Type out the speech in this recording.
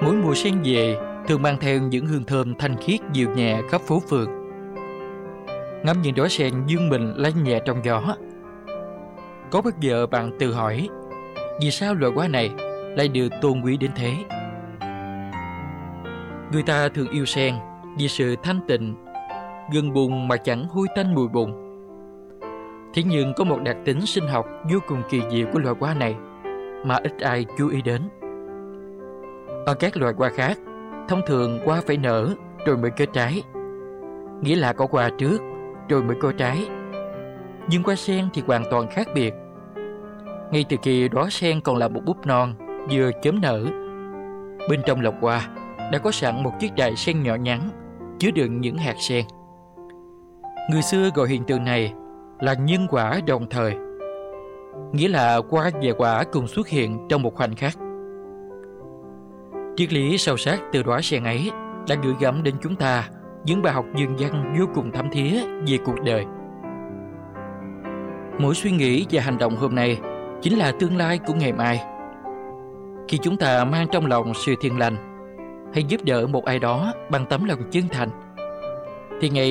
Mỗi mùa sen về thường mang theo những hương thơm thanh khiết dịu nhẹ khắp phố phường. Ngắm những đóa sen dương mình lay nhẹ trong gió. Có bao giờ bạn tự hỏi vì sao loài hoa này lại được tôn quý đến thế? Người ta thường yêu sen vì sự thanh tịnh, gần bùn mà chẳng hôi tanh mùi bùn. Thế nhưng có một đặc tính sinh học vô cùng kỳ diệu của loài hoa này mà ít ai chú ý đến. Ở các loài hoa khác, thông thường hoa phải nở rồi mới kết trái, nghĩa là có hoa trước rồi mới có trái. Nhưng hoa sen thì hoàn toàn khác biệt. Ngay từ khi đóa sen còn là một búp non vừa chớm nở, bên trong lọc hoa đã có sẵn một chiếc đài sen nhỏ nhắn chứa đựng những hạt sen. Người xưa gọi hiện tượng này là nhân quả đồng thời, nghĩa là hoa và quả cùng xuất hiện trong một khoảnh khắc. Triết lý sâu sắc từ đóa sen ấy đã gửi gắm đến chúng ta những bài học dân gian vô cùng thấm thía về cuộc đời. Mỗi suy nghĩ và hành động hôm nay chính là tương lai của ngày mai. Khi chúng ta mang trong lòng sự thiện lành hay giúp đỡ một ai đó bằng tấm lòng chân thành, thì ngày